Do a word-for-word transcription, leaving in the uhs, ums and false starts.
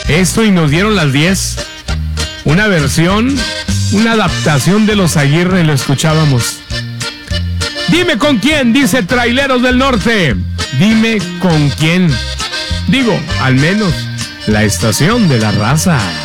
esto y nos dieron las diez. Una versión, una adaptación de Los Aguirre, lo escuchábamos. Dime con quién, dice Traileros del Norte. Dime con quién. Digo, al menos, la estación de la raza.